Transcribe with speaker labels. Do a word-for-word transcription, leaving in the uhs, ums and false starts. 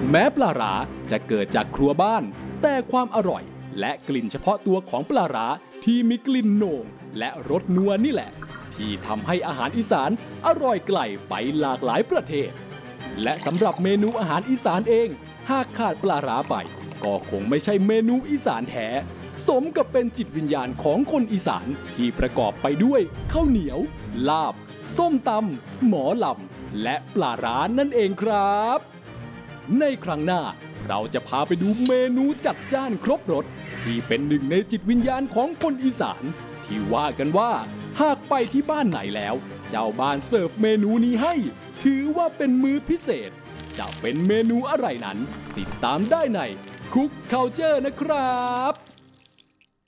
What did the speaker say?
Speaker 1: แม้ปลาร้าจะเกิดจากครัวบ้านแต่ความอร่อยและกลิ่นเฉพาะตัวของปลาร้าที่มีกลิ่นโหน่งและรสนัวนี่แหละที่ทำให้อาหารอีสานอร่อยไกลไปหลากหลายประเทศและสำหรับเมนูอาหารอีสานเองหากขาดปลาร้าไปก็คงไม่ใช่เมนูอีสานแท้สมกับเป็นจิตวิญญาณของคนอีสานที่ประกอบไปด้วยข้าวเหนียวลาบส้มตำหมอลำและปลาร้านั่นเองครับในครั้งหน้าเราจะพาไปดูเมนูจัดจ้านครบรสที่เป็นหนึ่งในจิตวิญญาณของคนอีสานที่ว่ากันว่าหากไปที่บ้านไหนแล้วเจ้าบ้านเสิร์ฟเมนูนี้ให้ถือว่าเป็นมื้อพิเศษจะเป็นเมนูอะไรนั้นติดตามได้ใน Cook Culture นะครับ